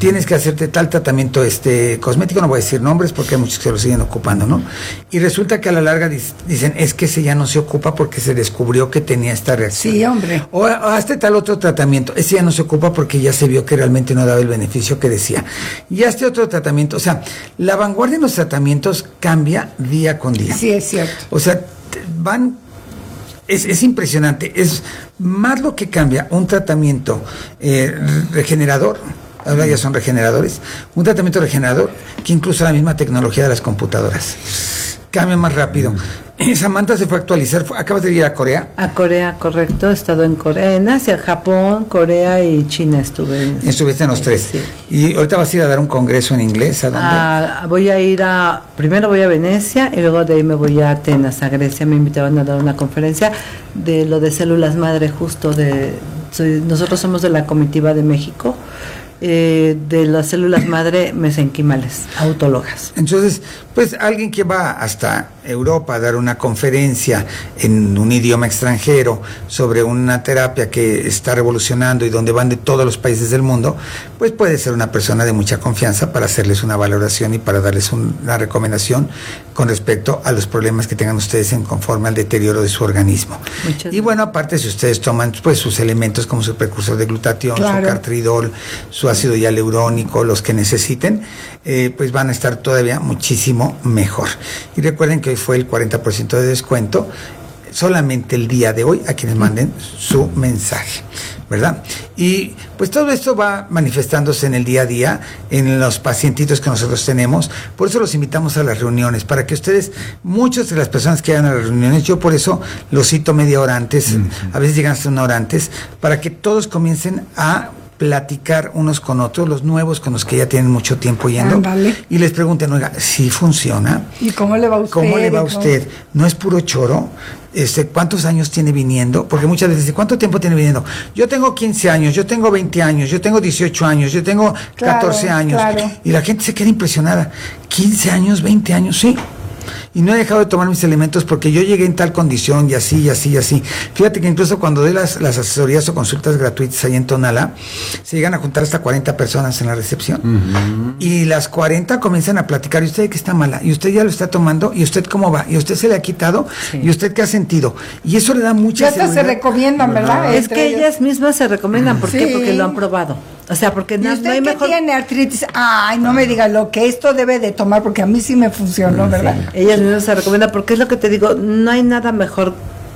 tienes que hacerte tal tratamiento cosmético, no voy a decir nombres porque hay muchos que lo siguen ocupando, ¿no? Y resulta que a la larga dicen, es que ese ya no se ocupa porque se descubrió que tenía esta reacción. Sí, hombre. O hazte tal otro tratamiento, ese ya no se ocupa porque ya se vio que realmente no daba el beneficio que decía. Y hazte otro tratamiento, o sea, la vanguardia en los tratamientos cambia día con día. Sí, es cierto. O sea, es impresionante, es más lo que cambia un tratamiento regenerador, ahora ya son regeneradores, un tratamiento regenerador que incluso la misma tecnología de las computadoras. Cambia más rápido. Samantha se fue a actualizar, acabas de ir a Corea. A Corea, correcto, he estado en Corea, en Asia, Japón, Corea y China estuve. Estuviste en los tres. Sí. Y ahorita vas a ir a dar un congreso en inglés, ¿a dónde? Voy a ir primero voy a Venecia y luego de ahí me voy a Atenas, a Grecia. Me invitaron a dar una conferencia de lo de células madre, justo nosotros somos de la comitiva de México, de las células madre mesenquimales, autólogas. Entonces, pues alguien que va hasta Europa a dar una conferencia en un idioma extranjero sobre una terapia que está revolucionando y donde van de todos los países del mundo, pues puede ser una persona de mucha confianza para hacerles una valoración y para darles una recomendación con respecto a los problemas que tengan ustedes en conforme al deterioro de su organismo. Y bueno, aparte si ustedes toman pues sus elementos como su precursor de glutatión, claro, su cartridol, su ácido hialurónico, los que necesiten, pues van a estar todavía muchísimo mejor. Y recuerden que hoy fue el 40% de descuento solamente el día de hoy a quienes manden su mensaje, ¿verdad? Y pues todo esto va manifestándose en el día a día, en los pacientitos que nosotros tenemos. Por eso los invitamos a las reuniones, para que ustedes, muchas de las personas que vayan a las reuniones, yo por eso los cito media hora antes, a veces llegan hasta una hora antes, para que todos comiencen a platicar unos con otros, los nuevos con los que ya tienen mucho tiempo yendo, y les pregunten, oiga, ¿sí funciona? ¿Y cómo le va a usted? ¿Cómo le va a usted? ¿No es puro choro? ¿Cuántos años tiene viniendo? Porque muchas veces, ¿cuánto tiempo tiene viniendo? Yo tengo 15 años, yo tengo 20 años, yo tengo 18 años, yo tengo 14 años. Claro. Y la gente se queda impresionada. 15 años, 20 años, sí. Y no he dejado de tomar mis elementos porque yo llegué en tal condición y así, y así, y así. Fíjate que incluso cuando doy las asesorías o consultas gratuitas ahí en Tonalá, se llegan a juntar hasta 40 personas en la recepción. Y las 40 comienzan a platicar, ¿y usted de qué está mala? ¿Y usted ya lo está tomando? ¿Y usted cómo va? ¿Y usted se le ha quitado? Sí. ¿Y usted qué ha sentido? Y eso le da mucha seguridad. Ya se recomiendan, ¿verdad? Es que ellas mismas se recomiendan. ¿Por qué? Porque lo han probado. O sea, porque no hay mejor... tiene artritis? Ay, no me diga lo que esto debe de tomar, porque a mí sí me funcionó, ¿verdad? Ellas mismas se recomiendan, porque es lo que te digo, no hay nada mejor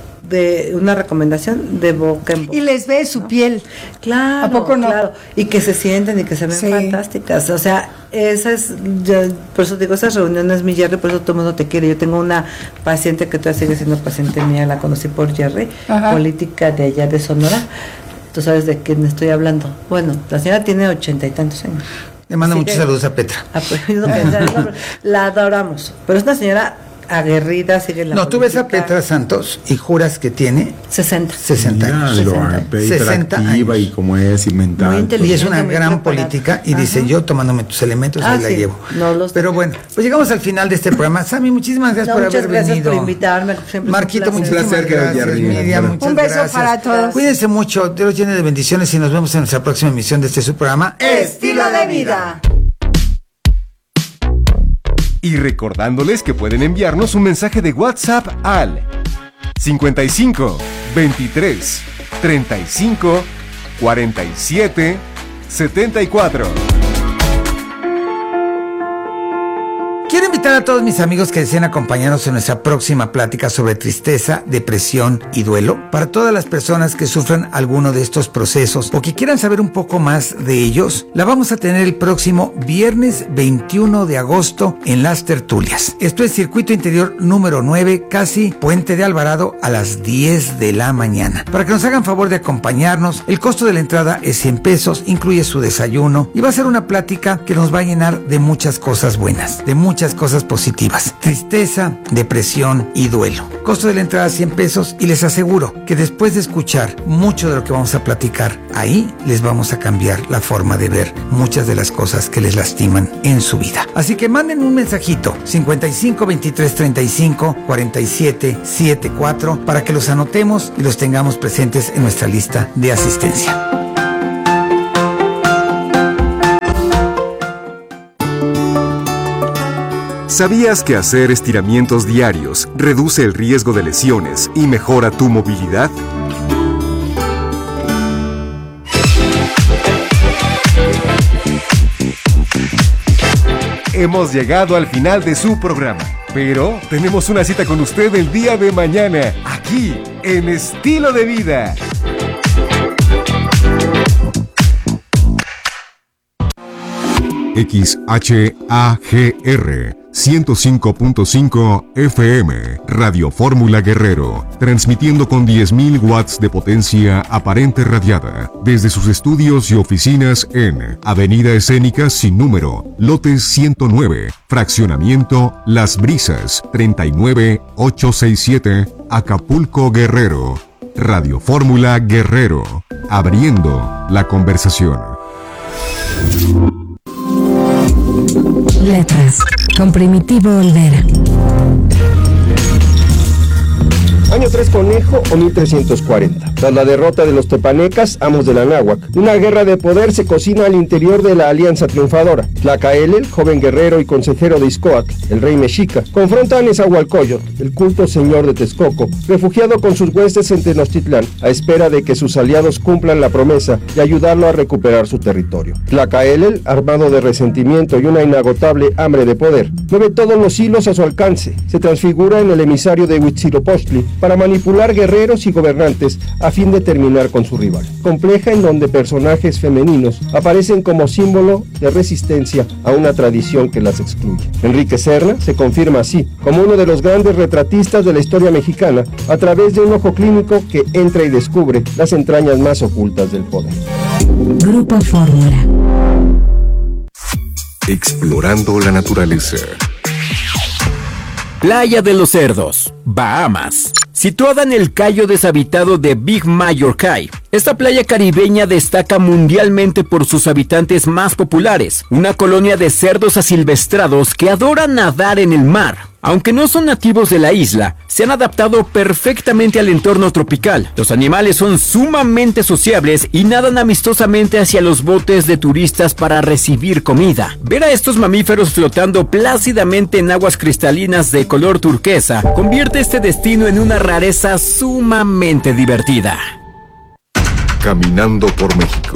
de una recomendación de boca en boca. Y les ve su piel. Claro, ¿a poco no? Claro. Y que se sienten y que se ven fantásticas. O sea, por eso digo, esas reuniones, mi Jerry, por eso todo el mundo te quiere. Yo tengo una paciente que todavía sigue siendo paciente mía, la conocí por Jerry, política de allá de Sonora. Tú sabes de quién estoy hablando. Bueno, la señora tiene 80 y tantos años. Le mando muchos saludos a Petra. La adoramos. Pero es una señora aguerrida, sigue la tú ves a Petra Santos y juras que tiene 60 años. 60 años. Y como es mental. Y es una gran política y dice, yo tomándome tus elementos, ahí la llevo. Pero bueno, pues llegamos al final de este programa. Sammy, muchísimas gracias por haber venido. Gracias por invitarme. Marquito, muchísimas gracias. Miriam, muchas un beso para todos. Cuídense mucho, Dios los llene de bendiciones y nos vemos en nuestra próxima emisión de este su programa Estilo de Vida. Y recordándoles que pueden enviarnos un mensaje de WhatsApp al 55 23 35 47 74. Quiero invitar a todos mis amigos que deseen acompañarnos en nuestra próxima plática sobre tristeza, depresión y duelo. Para todas las personas que sufran alguno de estos procesos o que quieran saber un poco más de ellos, la vamos a tener el próximo viernes 21 de agosto en Las Tertulias. Esto es Circuito Interior número 9, casi Puente de Alvarado, a las 10 de la mañana. Para que nos hagan favor de acompañarnos, el costo de la entrada es 100 pesos, incluye su desayuno y va a ser una plática que nos va a llenar de muchas cosas buenas, de muchas cosas positivas. Tristeza, depresión y duelo. Costo de la entrada 100 pesos y les aseguro que después de escuchar mucho de lo que vamos a platicar ahí, les vamos a cambiar la forma de ver muchas de las cosas que les lastiman en su vida. Así que manden un mensajito 55 23 35 47 74 para que los anotemos y los tengamos presentes en nuestra lista de asistencia. ¿Sabías que hacer estiramientos diarios reduce el riesgo de lesiones y mejora tu movilidad? Hemos llegado al final de su programa, pero tenemos una cita con usted el día de mañana, aquí en Estilo de Vida. XHAGR 105.5 FM, Radio Fórmula Guerrero, transmitiendo con 10.000 watts de potencia aparente radiada, desde sus estudios y oficinas en Avenida Escénica sin número, lote 109, fraccionamiento Las Brisas, 39867, Acapulco, Guerrero. Radio Fórmula Guerrero, abriendo la conversación. Letras, con Primitivo Olvera. Año 3 Conejo o 1340. Tras la derrota de los tepanecas, amos de la náhuac, una guerra de poder se cocina al interior de la alianza triunfadora. Tlacaelel, joven guerrero y consejero de Ixcoatl, el rey mexica, confronta a Nezahualcóyotl, el culto señor de Texcoco, refugiado con sus huestes en Tenochtitlán, a espera de que sus aliados cumplan la promesa y ayudarlo a recuperar su territorio. Tlacaelel, armado de resentimiento y una inagotable hambre de poder, mueve todos los hilos a su alcance, se transfigura en el emisario de Huitzilopochtli para manipular guerreros y gobernantes a fin de terminar con su rival. Compleja en donde personajes femeninos aparecen como símbolo de resistencia a una tradición que las excluye. Enrique Serna se confirma así como uno de los grandes retratistas de la historia mexicana a través de un ojo clínico que entra y descubre las entrañas más ocultas del poder. Grupo Fórmula. Explorando la naturaleza. Playa de los Cerdos, Bahamas. Situada en el cayo deshabitado de Big Major Cay, esta playa caribeña destaca mundialmente por sus habitantes más populares, una colonia de cerdos asilvestrados que adoran nadar en el mar. Aunque no son nativos de la isla, se han adaptado perfectamente al entorno tropical. Los animales son sumamente sociables y nadan amistosamente hacia los botes de turistas para recibir comida. Ver a estos mamíferos flotando plácidamente en aguas cristalinas de color turquesa convierte este destino en una rareza sumamente divertida. Caminando por México.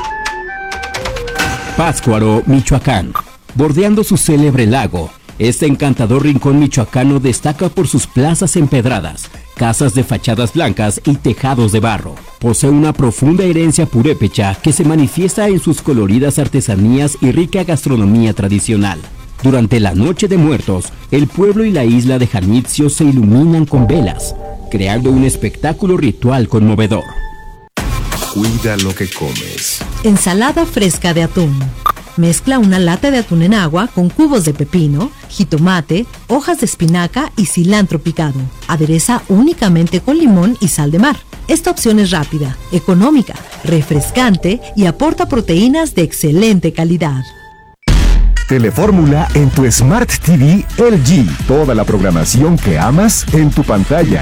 Pátzcuaro, Michoacán. Bordeando su célebre lago, este encantador rincón michoacano destaca por sus plazas empedradas, casas de fachadas blancas y tejados de barro. Posee una profunda herencia purépecha que se manifiesta en sus coloridas artesanías y rica gastronomía tradicional. Durante la Noche de Muertos, el pueblo y la isla de Janitzio se iluminan con velas, creando un espectáculo ritual conmovedor. Cuida lo que comes. Ensalada fresca de atún. Mezcla una lata de atún en agua con cubos de pepino, jitomate, hojas de espinaca y cilantro picado. Adereza únicamente con limón y sal de mar. Esta opción es rápida, económica, refrescante y aporta proteínas de excelente calidad. Telefórmula en tu Smart TV LG. Toda la programación que amas en tu pantalla.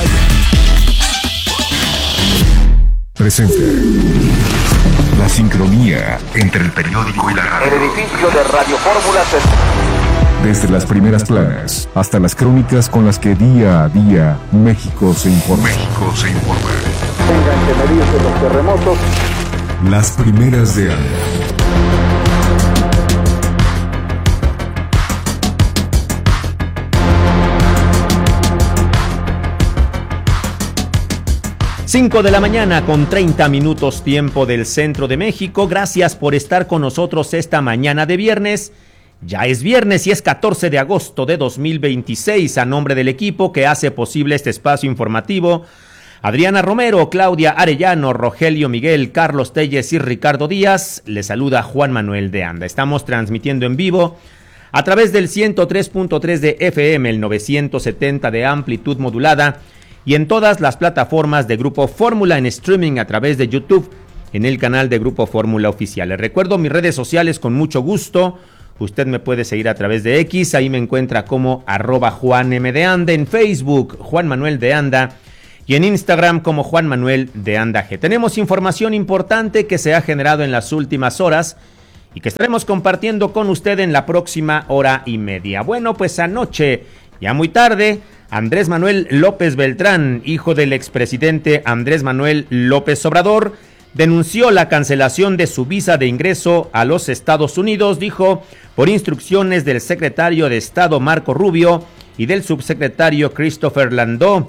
Presente. La sincronía entre el periódico y la radio. El edificio de Radio Fórmula. Desde las primeras planas hasta las crónicas con las que día a día México se informa. Tengan que medirse los terremotos. Las primeras de año. Cinco de la mañana con 30 minutos tiempo del centro de México. Gracias por estar con nosotros esta mañana de viernes. Ya es viernes y es 14 de agosto de 2026. A nombre del equipo que hace posible este espacio informativo, Adriana Romero, Claudia Arellano, Rogelio Miguel, Carlos Telles y Ricardo Díaz, les saluda Juan Manuel de Anda. Estamos transmitiendo en vivo a través del 103.3 de FM, el 970 de amplitud modulada y en todas las plataformas de Grupo Fórmula en streaming a través de YouTube en el canal de Grupo Fórmula Oficial. Les recuerdo mis redes sociales con mucho gusto. Usted me puede seguir a través de X, ahí me encuentra como @JuanMDeanda, en Facebook Juan Manuel de Anda y en Instagram como Juan Manuel de Anda G. Tenemos información importante que se ha generado en las últimas horas y que estaremos compartiendo con usted en la próxima hora y media. Bueno, pues anoche, ya muy tarde, Andrés Manuel López Beltrán, hijo del expresidente Andrés Manuel López Obrador, denunció la cancelación de su visa de ingreso a los Estados Unidos, dijo, por instrucciones del secretario de Estado Marco Rubio y del subsecretario Christopher Landau.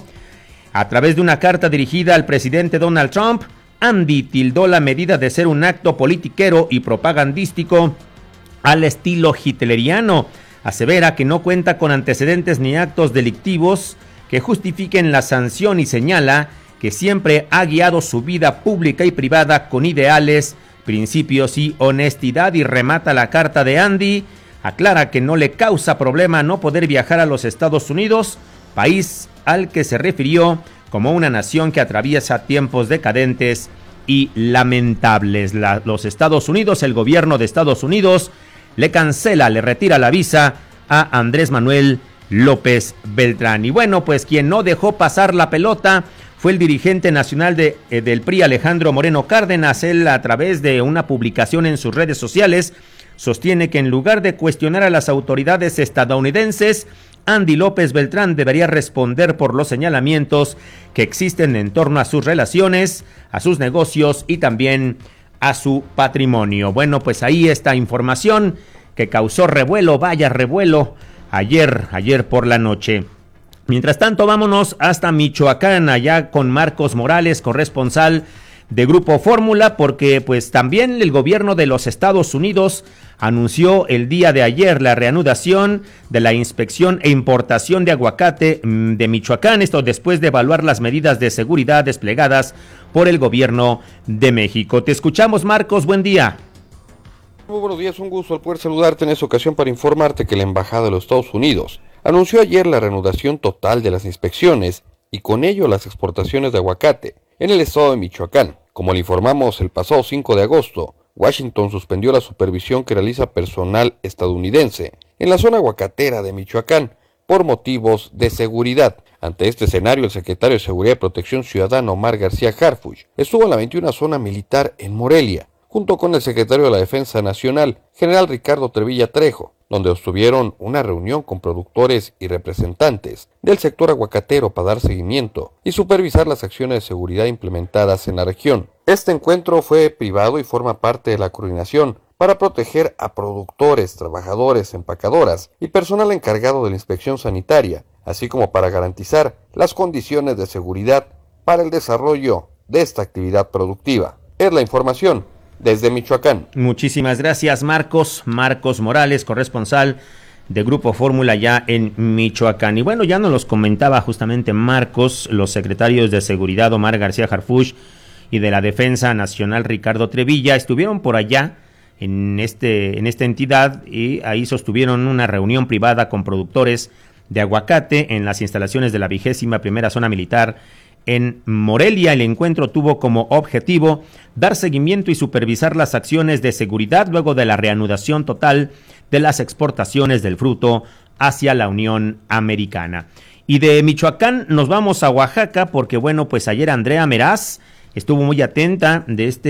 A través de una carta dirigida al presidente Donald Trump, Andy tildó la medida de ser un acto politiquero y propagandístico al estilo hitleriano. Asevera que no cuenta con antecedentes ni actos delictivos que justifiquen la sanción y señala que siempre ha guiado su vida pública y privada con ideales, principios y honestidad, y remata la carta de Andy. Aclara que no le causa problema no poder viajar a los Estados Unidos, país al que se refirió como una nación que atraviesa tiempos decadentes y lamentables. Los Estados Unidos, el gobierno de Estados Unidos, le retira la visa a Andrés Manuel López Beltrán. Y bueno, pues quien no dejó pasar la pelota fue el dirigente nacional del PRI, Alejandro Moreno Cárdenas. Él, a través de una publicación en sus redes sociales, sostiene que en lugar de cuestionar a las autoridades estadounidenses, Andy López Beltrán debería responder por los señalamientos que existen en torno a sus relaciones, a sus negocios y también a su patrimonio. Bueno, pues ahí está información que causó revuelo, vaya revuelo, ayer por la noche. Mientras tanto, vámonos hasta Michoacán, allá con Marcos Morales, corresponsal de Grupo Fórmula, porque pues también el gobierno de los Estados Unidos anunció el día de ayer la reanudación de la inspección e importación de aguacate de Michoacán, esto después de evaluar las medidas de seguridad desplegadas por el gobierno de México. Te escuchamos, Marcos, buen día. Muy buenos días, un gusto al poder saludarte en esta ocasión para informarte que la Embajada de los Estados Unidos anunció ayer la reanudación total de las inspecciones y con ello las exportaciones de aguacate en el estado de Michoacán. Como le informamos el pasado 5 de agosto, Washington suspendió la supervisión que realiza personal estadounidense en la zona aguacatera de Michoacán por motivos de seguridad. Ante este escenario, el secretario de Seguridad y Protección Ciudadana, Omar García Harfuch, estuvo en la 21 zona militar en Morelia, junto con el secretario de la Defensa Nacional, general Ricardo Trevilla Trejo, donde obtuvieron una reunión con productores y representantes del sector aguacatero para dar seguimiento y supervisar las acciones de seguridad implementadas en la región. Este encuentro fue privado y forma parte de la coordinación para proteger a productores, trabajadores, empacadoras y personal encargado de la inspección sanitaria, así como para garantizar las condiciones de seguridad para el desarrollo de esta actividad productiva. Es la información desde Michoacán. Muchísimas gracias, Marcos Morales, corresponsal de Grupo Fórmula ya en Michoacán. Y bueno, ya nos los comentaba justamente Marcos, los secretarios de Seguridad Omar García Harfuch y de la Defensa Nacional Ricardo Trevilla estuvieron por allá en esta entidad y ahí sostuvieron una reunión privada con productores de aguacate en las instalaciones de la 21ª Zona Militar en Morelia. El encuentro tuvo como objetivo dar seguimiento y supervisar las acciones de seguridad luego de la reanudación total de las exportaciones del fruto hacia la Unión Americana. Y de Michoacán nos vamos a Oaxaca porque bueno, pues ayer Andrea Meraz estuvo muy atenta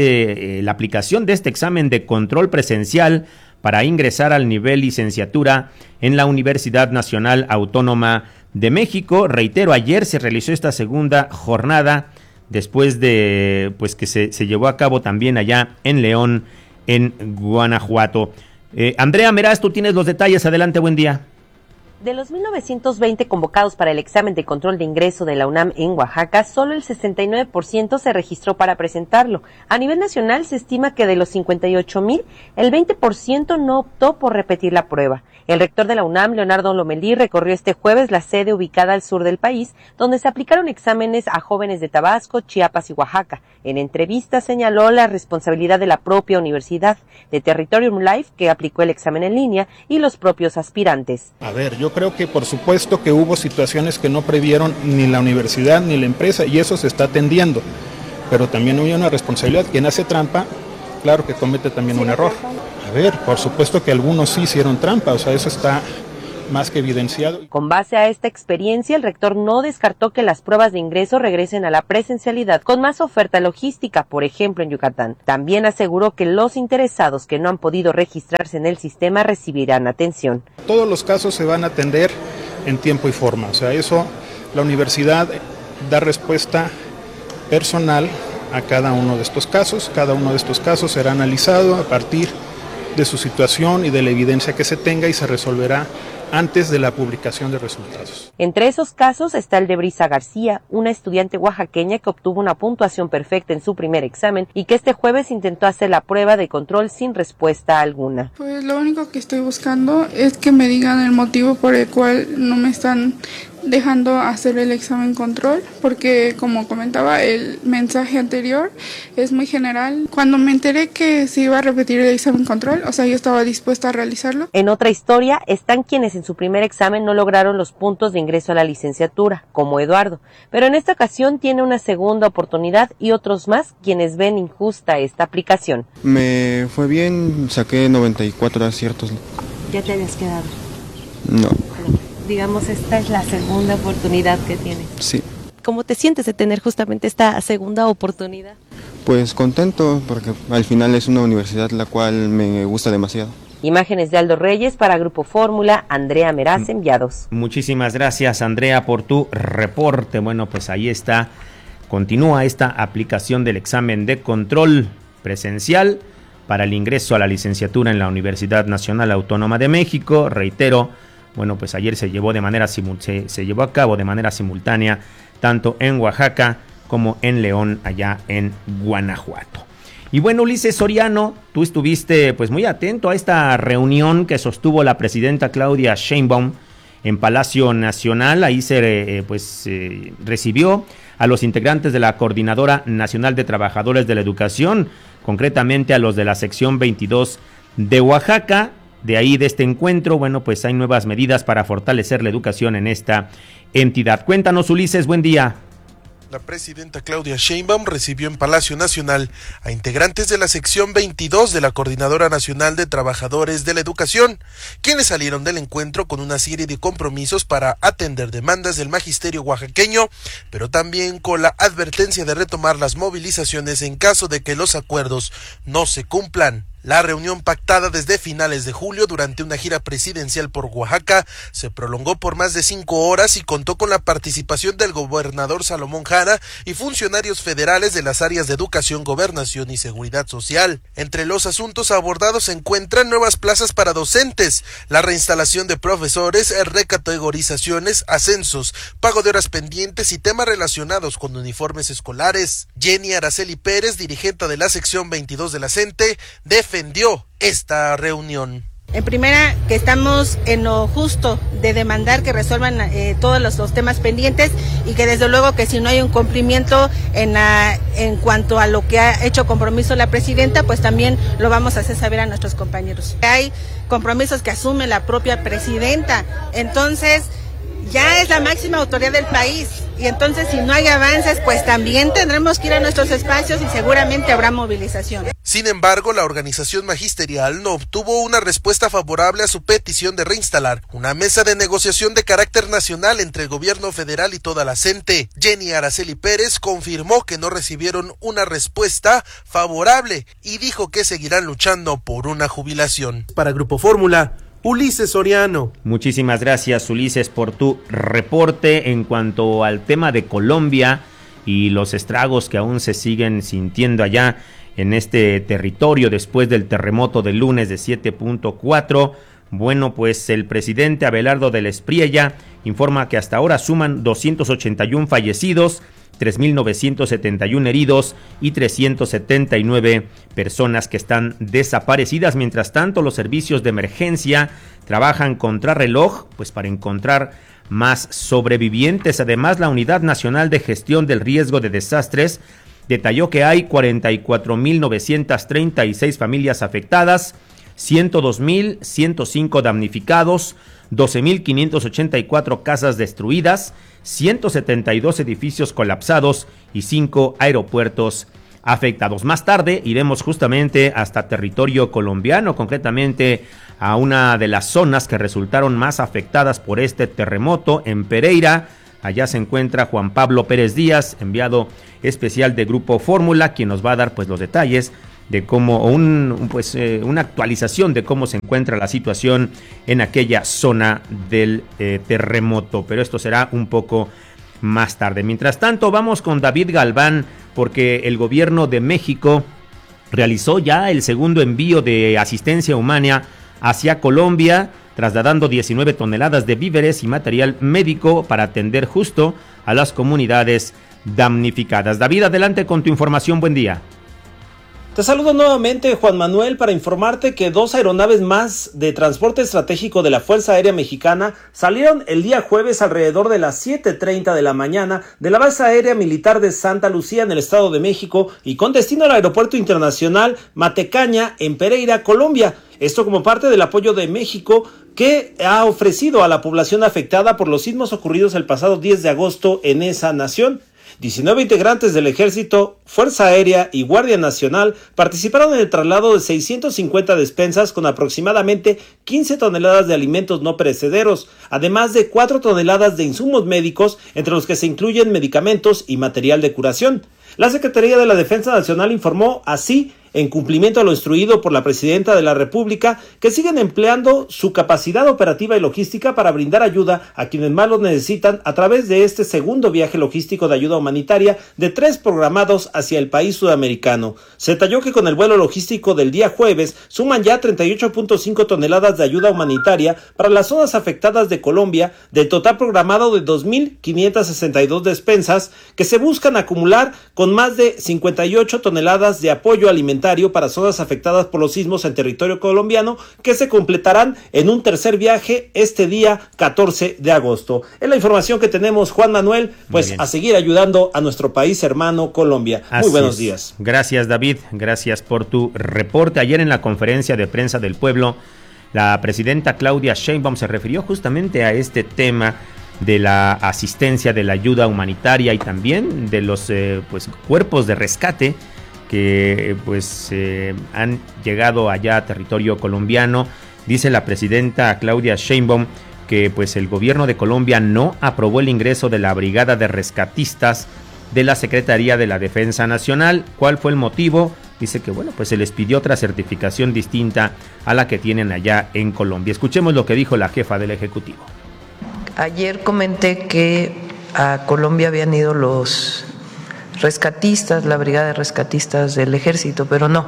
de la aplicación de este examen de control presencial para ingresar al nivel licenciatura en la Universidad Nacional Autónoma de México. Reitero, ayer se realizó esta segunda jornada después de pues que se llevó a cabo también allá en León, en Guanajuato. Andrea Meraz, tú tienes los detalles. Adelante, buen día. De los 1,920 convocados para el examen de control de ingreso de la UNAM en Oaxaca, solo el 69% se registró para presentarlo. A nivel nacional se estima que de los 58,000, el 20% no optó por repetir la prueba. El rector de la UNAM, Leonardo Lomelí, recorrió este jueves la sede ubicada al sur del país, donde se aplicaron exámenes a jóvenes de Tabasco, Chiapas y Oaxaca. En entrevista señaló la responsabilidad de la propia universidad, de Territorium Life, que aplicó el examen en línea, y los propios aspirantes. A ver, yo creo que por supuesto que hubo situaciones que no previeron ni la universidad ni la empresa, y eso se está atendiendo. Pero también hubo una responsabilidad. Quien hace trampa, claro que comete también un error. A ver, por supuesto que algunos sí hicieron trampa, o sea, eso está más que evidenciado. Con base a esta experiencia, el rector no descartó que las pruebas de ingreso regresen a la presencialidad con más oferta logística, por ejemplo en Yucatán. También aseguró que los interesados que no han podido registrarse en el sistema recibirán atención. Todos los casos se van a atender en tiempo y forma, o sea, eso la universidad da respuesta personal a cada uno de estos casos. Cada uno de estos casos será analizado a partir de su situación y de la evidencia que se tenga y se resolverá antes de la publicación de resultados. Entre esos casos está el de Brisa García, una estudiante oaxaqueña que obtuvo una puntuación perfecta en su primer examen y que este jueves intentó hacer la prueba de control sin respuesta alguna. Pues lo único que estoy buscando es que me digan el motivo por el cual no me están dejando hacer el examen control, porque como comentaba, el mensaje anterior es muy general. Cuando me enteré que se iba a repetir el examen control, o sea, yo estaba dispuesta a realizarlo. En otra historia están quienes en su primer examen no lograron los puntos de ingreso a la licenciatura, como Eduardo, pero en esta ocasión tiene una segunda oportunidad y otros más quienes ven injusta esta aplicación. Me fue bien, saqué 94 aciertos. ¿Ya te habías quedado? No. Digamos, esta es la segunda oportunidad que tienes. Sí. ¿Cómo te sientes de tener justamente esta segunda oportunidad? Pues contento, porque al final es una universidad la cual me gusta demasiado. Imágenes de Aldo Reyes para Grupo Fórmula, Andrea Meraz, enviados. Muchísimas gracias, Andrea, por tu reporte. Bueno, pues ahí está. Continúa esta aplicación del examen de control presencial para el ingreso a la licenciatura en la Universidad Nacional Autónoma de México. Reitero, bueno, pues ayer se llevó a cabo de manera simultánea tanto en Oaxaca como en León, allá en Guanajuato. Y bueno, Ulises Soriano, tú estuviste pues muy atento a esta reunión que sostuvo la presidenta Claudia Sheinbaum en Palacio Nacional. Ahí se recibió a los integrantes de la Coordinadora Nacional de Trabajadores de la Educación, concretamente a los de la sección 22 de Oaxaca. De ahí, de este encuentro, bueno, pues hay nuevas medidas para fortalecer la educación en esta entidad. Cuéntanos, Ulises, buen día. La presidenta Claudia Sheinbaum recibió en Palacio Nacional a integrantes de la sección 22 de la Coordinadora Nacional de Trabajadores de la Educación, quienes salieron del encuentro con una serie de compromisos para atender demandas del magisterio oaxaqueño, pero también con la advertencia de retomar las movilizaciones en caso de que los acuerdos no se cumplan. La reunión, pactada desde finales de julio durante una gira presidencial por Oaxaca, se prolongó por más de 5 horas y contó con la participación del gobernador Salomón Jara y funcionarios federales de las áreas de educación, gobernación y seguridad social. Entre los asuntos abordados se encuentran nuevas plazas para docentes, la reinstalación de profesores, recategorizaciones, ascensos, pago de horas pendientes y temas relacionados con uniformes escolares. Jenny Araceli Pérez, dirigente de la sección 22 de la CENTE, defendió esta reunión. En primera, que estamos en lo justo de demandar que resuelvan todos los temas pendientes y que desde luego que si no hay un cumplimiento en cuanto a lo que ha hecho compromiso la presidenta, pues también lo vamos a hacer saber a nuestros compañeros. Hay compromisos que asume la propia presidenta, entonces ya es la máxima autoridad del país y entonces si no hay avances, pues también tendremos que ir a nuestros espacios y seguramente habrá movilización. Sin embargo, la organización magisterial no obtuvo una respuesta favorable a su petición de reinstalar una mesa de negociación de carácter nacional entre el gobierno federal y toda la CENTE. Jenny Araceli Pérez confirmó que no recibieron una respuesta favorable y dijo que seguirán luchando por una jubilación. Para Grupo Fórmula, Ulises Soriano. Muchísimas gracias, Ulises, por tu reporte en cuanto al tema de Colombia y los estragos que aún se siguen sintiendo allá en este territorio después del terremoto del lunes de 7.4. Bueno, pues el presidente Abelardo del Espriella informa que hasta ahora suman 281 fallecidos, 3.971 heridos y 379 personas que están desaparecidas. Mientras tanto, los servicios de emergencia trabajan contrarreloj, pues para encontrar más sobrevivientes. Además, la Unidad Nacional de Gestión del Riesgo de Desastres detalló que hay 44.936 familias afectadas, 102.105 damnificados, 12.584 casas destruidas, 172 edificios colapsados y 5 aeropuertos afectados. Más tarde iremos justamente hasta territorio colombiano, concretamente a una de las zonas que resultaron más afectadas por este terremoto, en Pereira. Allá se encuentra Juan Pablo Pérez Díaz, enviado especial de Grupo Fórmula, quien nos va a dar pues los detalles de cómo, una actualización de cómo se encuentra la situación en aquella zona del terremoto, pero esto será un poco más tarde. Mientras tanto, vamos con David Galván, porque el gobierno de México realizó ya el segundo envío de asistencia humana hacia Colombia, trasladando 19 toneladas de víveres y material médico para atender justo a las comunidades damnificadas. David, adelante con tu información, buen día. Te saludo nuevamente, Juan Manuel, para informarte que 2 aeronaves más de transporte estratégico de la Fuerza Aérea Mexicana salieron el día jueves alrededor de las 7:30 de la mañana de la Base Aérea Militar de Santa Lucía en el Estado de México y con destino al Aeropuerto Internacional Matecaña en Pereira, Colombia. Esto como parte del apoyo de México que ha ofrecido a la población afectada por los sismos ocurridos el pasado 10 de agosto en esa nación. 19 integrantes del Ejército, Fuerza Aérea y Guardia Nacional participaron en el traslado de 650 despensas con aproximadamente 15 toneladas de alimentos no perecederos, además de 4 toneladas de insumos médicos, entre los que se incluyen medicamentos y material de curación. La Secretaría de la Defensa Nacional informó así, en cumplimiento a lo instruido por la Presidenta de la República, que siguen empleando su capacidad operativa y logística para brindar ayuda a quienes más lo necesitan a través de este segundo viaje logístico de ayuda humanitaria de 3 programados hacia el país sudamericano. Se detalló que con el vuelo logístico del día jueves suman ya 38.5 toneladas de ayuda humanitaria para las zonas afectadas de Colombia, del total programado de 2.562 despensas que se buscan acumular con más de 58 toneladas de apoyo alimentario para zonas afectadas por los sismos en territorio colombiano, que se completarán en un tercer viaje este día 14 de agosto. Es la información que tenemos, Juan Manuel, pues a seguir ayudando a nuestro país hermano Colombia. Muy buenos días. Gracias, David, gracias por tu reporte. Ayer en la conferencia de prensa del pueblo, la presidenta Claudia Sheinbaum se refirió justamente a este tema de la asistencia, de la ayuda humanitaria y también de los cuerpos de rescate que han llegado allá a territorio colombiano. Dice la presidenta Claudia Sheinbaum que pues el gobierno de Colombia no aprobó el ingreso de la brigada de rescatistas de la Secretaría de la Defensa Nacional. ¿Cuál fue el motivo? Dice que pues se les pidió otra certificación distinta a la que tienen allá en Colombia. Escuchemos lo que dijo la jefa del Ejecutivo. Ayer comenté que a Colombia habían ido los rescatistas, la brigada de rescatistas del ejército, pero no.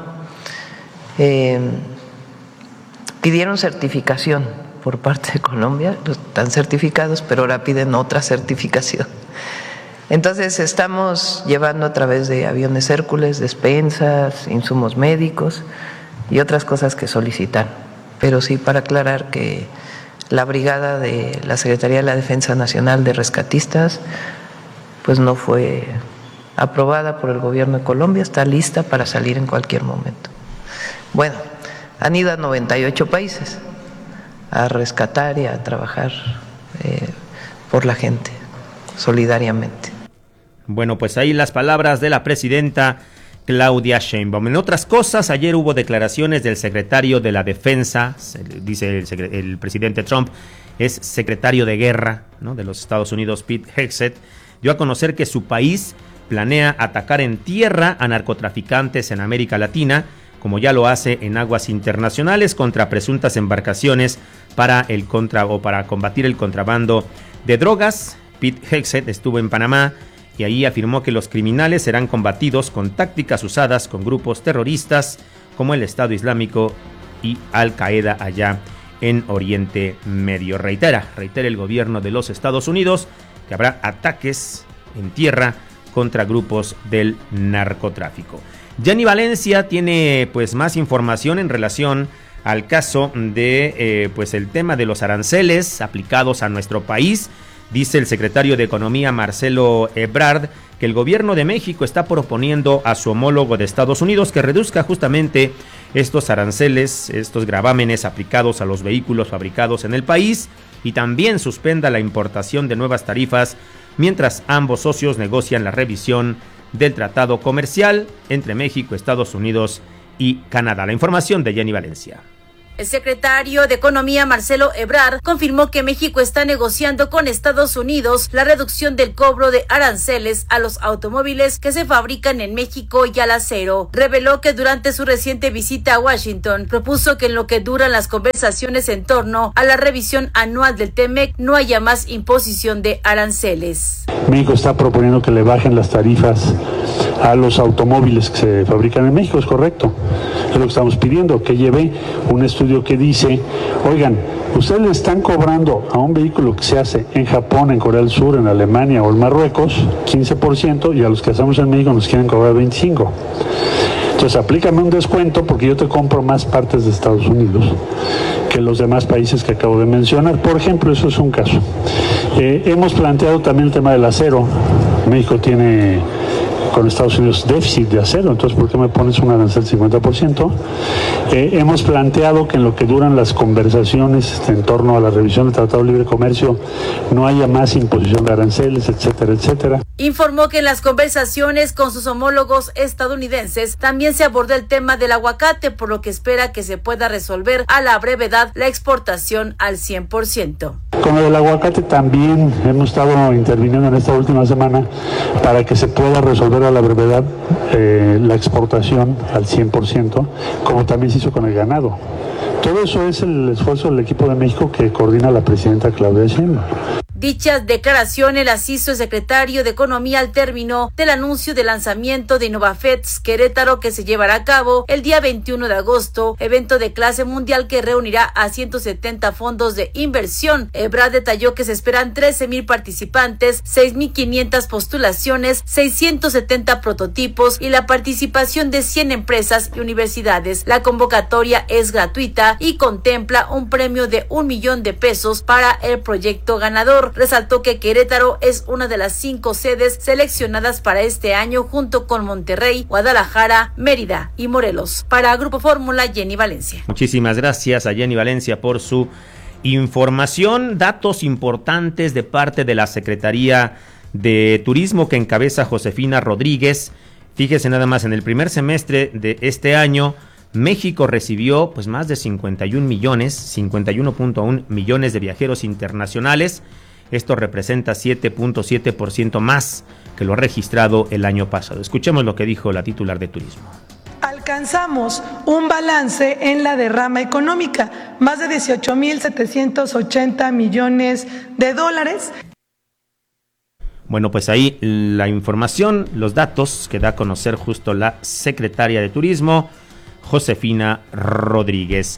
Pidieron certificación por parte de Colombia, están certificados, pero ahora piden otra certificación. Entonces estamos llevando a través de aviones Hércules, despensas, insumos médicos y otras cosas que solicitan. Pero sí, para aclarar que la brigada de la Secretaría de la Defensa Nacional de Rescatistas pues no fue aprobada por el gobierno de Colombia, está lista para salir en cualquier momento. Bueno, han ido a 98 países a rescatar y a trabajar por la gente, solidariamente. Bueno, pues ahí las palabras de la presidenta Claudia Sheinbaum. En otras cosas, ayer hubo declaraciones del secretario de la Defensa, dice el presidente Trump, es secretario de guerra, ¿no?, de los Estados Unidos, Pete Hegseth, dio a conocer que su país planea atacar en tierra a narcotraficantes en América Latina, como ya lo hace en aguas internacionales, contra presuntas embarcaciones para combatir el contrabando de drogas. Pete Hegseth estuvo en Panamá y ahí afirmó que los criminales serán combatidos con tácticas usadas con grupos terroristas como el Estado Islámico y Al Qaeda allá en Oriente Medio. Reitera el gobierno de los Estados Unidos que habrá ataques en tierra contra grupos del narcotráfico. Jenny Valencia tiene pues más información en relación al caso de el tema de los aranceles aplicados a nuestro país. Dice el secretario de Economía Marcelo Ebrard que el gobierno de México está proponiendo a su homólogo de Estados Unidos que reduzca justamente estos aranceles, estos gravámenes aplicados a los vehículos fabricados en el país y también suspenda la importación de nuevas tarifas mientras ambos socios negocian la revisión del tratado comercial entre México, Estados Unidos y Canadá. La información de Jenny Valencia. El secretario de Economía, Marcelo Ebrard, confirmó que México está negociando con Estados Unidos la reducción del cobro de aranceles a los automóviles que se fabrican en México y al acero. Reveló que durante su reciente visita a Washington propuso que en lo que duran las conversaciones en torno a la revisión anual del TEMEC no haya más imposición de aranceles. México está proponiendo que le bajen las tarifas a los automóviles que se fabrican en México, es correcto. Es lo que estamos pidiendo, que lleve un estudio que dice, oigan, ustedes le están cobrando a un vehículo que se hace en Japón, en Corea del Sur, en Alemania o en Marruecos, 15%, y a los que hacemos en México nos quieren cobrar 25%. Entonces aplícame un descuento porque yo te compro más partes de Estados Unidos que los demás países que acabo de mencionar. Por ejemplo, eso es un caso. Hemos planteado también el tema del acero. México tiene con Estados Unidos déficit de acero, entonces ¿por qué me pones un arancel 50%? Hemos planteado que en lo que duran las conversaciones en torno a la revisión del Tratado de Libre Comercio no haya más imposición de aranceles, etcétera, etcétera. Informó que en las conversaciones con sus homólogos estadounidenses también se abordó el tema del aguacate, por lo que espera que se pueda resolver a la brevedad la exportación al 100%. Con lo del aguacate también hemos estado interviniendo en esta última semana para que se pueda resolver a la brevedad la exportación al 100%, como también se hizo con el ganado. Todo eso es el esfuerzo del equipo de México que coordina la presidenta Claudia Sheinbaum. Dichas declaraciones las hizo el secretario de Economía al término del anuncio de lanzamiento de Innovafex Querétaro, que se llevará a cabo el día 21 de agosto, evento de clase mundial que reunirá a 170 fondos de inversión. Ebrard detalló que se esperan 13,000 participantes, 6,500 postulaciones, 670 prototipos y la participación de 100 empresas y universidades. La convocatoria es gratuita y contempla un premio de $1 millón para el proyecto ganador. Resaltó que Querétaro es una de las 5 sedes seleccionadas para este año, junto con Monterrey, Guadalajara, Mérida y Morelos. Para Grupo Fórmula, Jenny Valencia. Muchísimas gracias a Jenny Valencia por su información. Datos importantes de parte de la Secretaría de Turismo que encabeza Josefina Rodríguez. Fíjese nada más, en el primer semestre de este año, México recibió pues más de 51.1 millones de viajeros internacionales. Esto representa 7.7% más que lo registrado el año pasado. Escuchemos lo que dijo la titular de Turismo. Alcanzamos un balance en la derrama económica, más de 18.780 millones de dólares. Bueno, pues ahí la información, los datos que da a conocer justo la secretaria de Turismo, Josefina Rodríguez.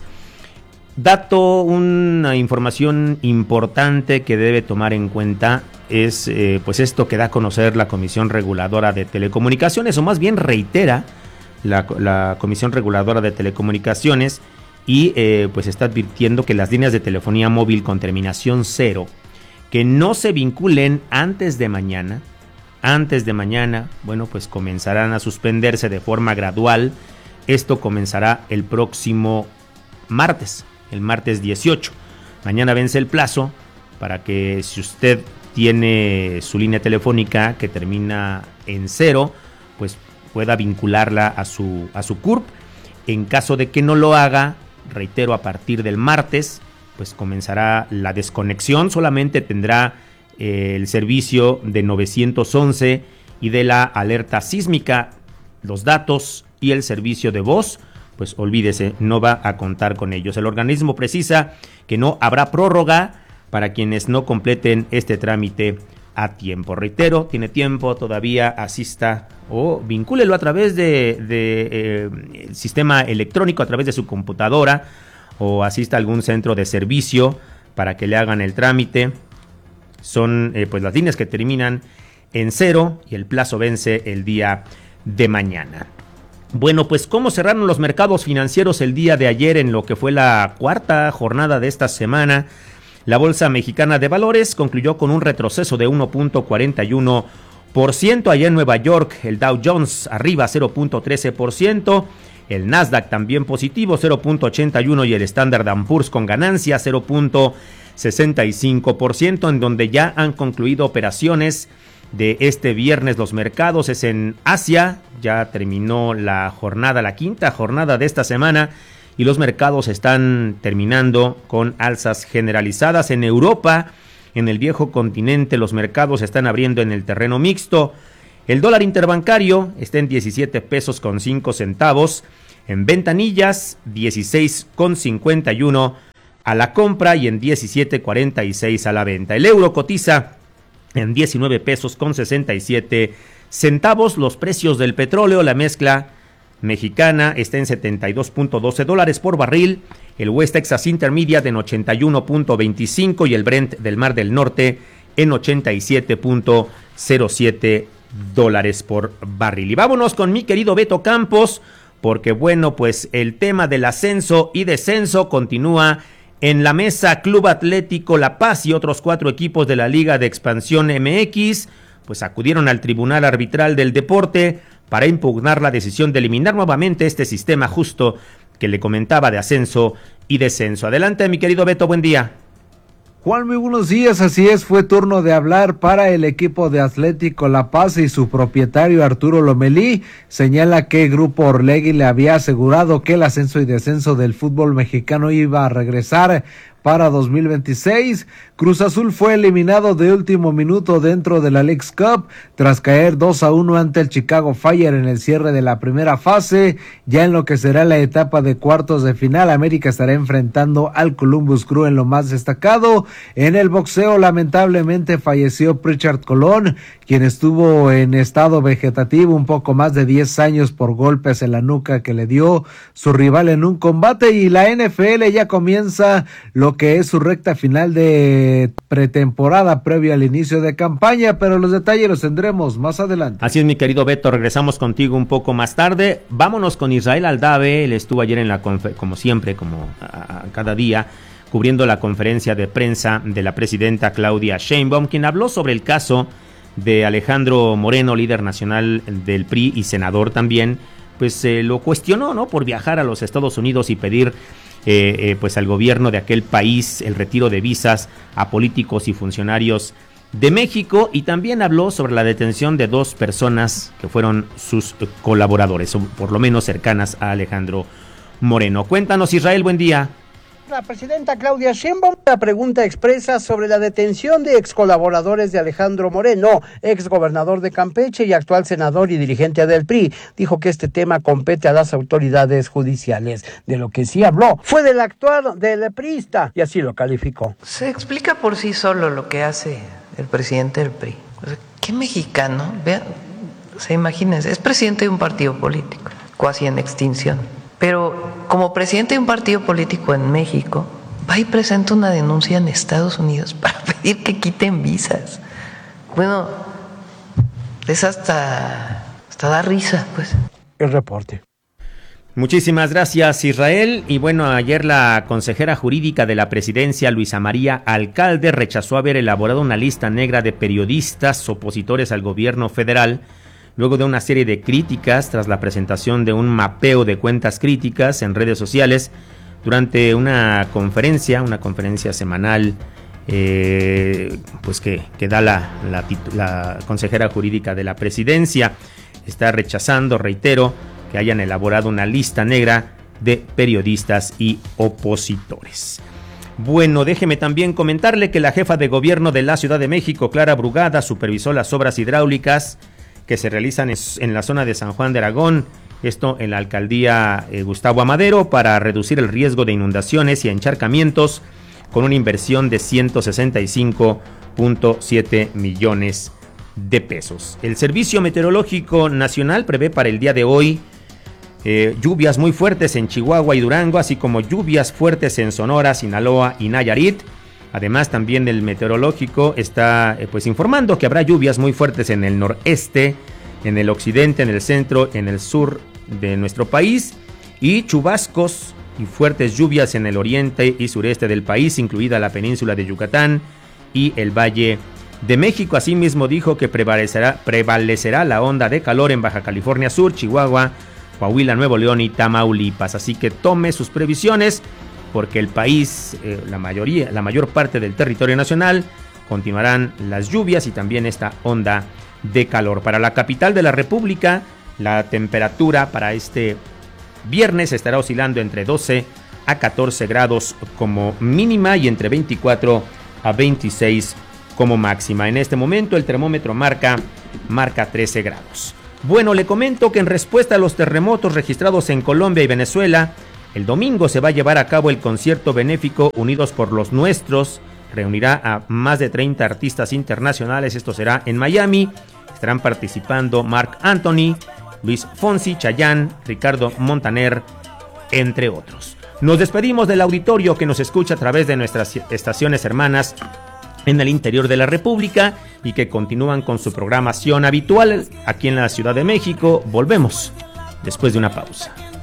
Una información importante que debe tomar en cuenta es pues esto que da a conocer la Comisión Reguladora de Telecomunicaciones, o más bien reitera la Comisión Reguladora de Telecomunicaciones, y pues está advirtiendo que las líneas de telefonía móvil con terminación 0 que no se vinculen antes de mañana, bueno, pues comenzarán a suspenderse de forma gradual. Esto comenzará el próximo martes, el martes 18. Mañana vence el plazo para que, si usted tiene su línea telefónica que termina en 0, pues pueda vincularla a su CURP. En caso de que no lo haga, reitero, a partir del martes, pues comenzará la desconexión. Solamente tendrá el servicio de 911 y de la alerta sísmica. Los datos y el servicio de voz, pues olvídese, no va a contar con ellos. El organismo precisa que no habrá prórroga para quienes no completen este trámite a tiempo. Reitero, tiene tiempo, todavía asista o vincúlelo a través de el sistema electrónico, a través de su computadora, o asista a algún centro de servicio para que le hagan el trámite. Son pues las líneas que terminan en 0 y el plazo vence el día de mañana. Bueno, pues ¿cómo cerraron los mercados financieros el día de ayer en lo que fue la cuarta jornada de esta semana? La Bolsa Mexicana de Valores concluyó con un retroceso de 1.41%. Allá en Nueva York, el Dow Jones arriba 0.13%. El Nasdaq también positivo, 0.81%, y el Standard & Poor's con ganancia, 0.65%, en donde ya han concluido operaciones de este viernes los mercados. Es en Asia, ya terminó la jornada, la quinta jornada de esta semana, y los mercados están terminando con alzas generalizadas. En Europa, en el viejo continente, los mercados están abriendo en el terreno mixto. El dólar interbancario está en 17 pesos con 5 centavos. En ventanillas, 16,51 a la compra y en 17,46 a la venta. El euro cotiza en 19 pesos con 67 centavos. Los precios del petróleo, la mezcla mexicana está en $72.12 por barril, el West Texas Intermediate en 81.25 y el Brent del Mar del Norte en 87.07 dólares por barril. Y vámonos con mi querido Beto Campos, porque bueno, pues el tema del ascenso y descenso continúa en la mesa. Club Atlético La Paz y otros 4 equipos de la Liga de Expansión MX pues acudieron al Tribunal Arbitral del Deporte para impugnar la decisión de eliminar nuevamente este sistema justo que le comentaba de ascenso y descenso. Adelante, mi querido Beto, buen día. Juan, muy buenos días. Así es, fue turno de hablar para el equipo de Atlético La Paz y su propietario Arturo Lomelí señala que Grupo Orlegui le había asegurado que el ascenso y descenso del fútbol mexicano iba a regresar para 2026. Cruz Azul fue eliminado de último minuto dentro de la Leagues Cup tras caer 2-1 ante el Chicago Fire en el cierre de la primera fase. Ya en lo que será la etapa de cuartos de final, América estará enfrentando al Columbus Crew en lo más destacado. En el boxeo, lamentablemente falleció Pritchard Colón, quien estuvo en estado vegetativo un poco más de 10 años por golpes en la nuca que le dio su rival en un combate. Y la NFL ya comienza lo que es su recta final de pretemporada previo al inicio de campaña, pero los detalles los tendremos más adelante. Así es, mi querido Beto, regresamos contigo un poco más tarde. Vámonos con Israel Aldave. Él estuvo ayer en la como siempre, como a cada día, cubriendo la conferencia de prensa de la presidenta Claudia Sheinbaum, quien habló sobre el caso de Alejandro Moreno, líder nacional del PRI y senador también. Pues lo cuestionó, ¿no?, por viajar a los Estados Unidos y pedir pues al gobierno de aquel país el retiro de visas a políticos y funcionarios de México, y también habló sobre la detención de 2 personas que fueron sus colaboradores, o por lo menos cercanas a Alejandro Moreno. Cuéntanos, Israel, buen día. La presidenta Claudia Sheinbaum, la pregunta expresa sobre la detención de excolaboradores de Alejandro Moreno, exgobernador de Campeche y actual senador y dirigente del PRI, dijo que este tema compete a las autoridades judiciales. De lo que sí habló fue del actuar del priista, y así lo calificó. Se explica por sí solo lo que hace el presidente del PRI. O sea, ¿qué mexicano? Vean, imagínense, es presidente de un partido político, casi en extinción. Pero como presidente de un partido político en México, va y presenta una denuncia en Estados Unidos para pedir que quiten visas. Bueno, es hasta da risa, pues. El reporte. Muchísimas gracias, Israel. Y bueno, ayer la consejera jurídica de la presidencia, Luisa María Alcalde, rechazó haber elaborado una lista negra de periodistas opositores al gobierno federal, luego de una serie de críticas tras la presentación de un mapeo de cuentas críticas en redes sociales durante una conferencia semanal pues que da la consejera jurídica de la presidencia. Está rechazando, reitero, que hayan elaborado una lista negra de periodistas y opositores. Bueno, déjeme también comentarle que la jefa de gobierno de la Ciudad de México, Clara Brugada, supervisó las obras hidráulicas que se realizan en la zona de San Juan de Aragón, esto en la alcaldía Gustavo Amadero, para reducir el riesgo de inundaciones y encharcamientos, con una inversión de 165.7 millones de pesos. El Servicio Meteorológico Nacional prevé para el día de hoy lluvias muy fuertes en Chihuahua y Durango, así como lluvias fuertes en Sonora, Sinaloa y Nayarit. Además, también el meteorológico está pues informando que habrá lluvias muy fuertes en el noreste, en el occidente, en el centro, en el sur de nuestro país, y chubascos y fuertes lluvias en el oriente y sureste del país, incluida la península de Yucatán y el Valle de México. Asimismo, dijo que prevalecerá la onda de calor en Baja California Sur, Chihuahua, Coahuila, Nuevo León y Tamaulipas. Así que tome sus previsiones, porque el país, la mayor parte del territorio nacional, continuarán las lluvias y también esta onda de calor. Para la capital de la República, la temperatura para este viernes estará oscilando entre 12 a 14 grados como mínima y entre 24 a 26 como máxima. En este momento el termómetro marca 13 grados. Bueno, le comento que en respuesta a los terremotos registrados en Colombia y Venezuela, el domingo se va a llevar a cabo el concierto benéfico Unidos por los Nuestros. Reunirá a más de 30 artistas internacionales. Esto será en Miami. Estarán participando Marc Anthony, Luis Fonsi, Chayanne, Ricardo Montaner, entre otros. Nos despedimos del auditorio que nos escucha a través de nuestras estaciones hermanas en el interior de la República y que continúan con su programación habitual aquí en la Ciudad de México. Volvemos después de una pausa.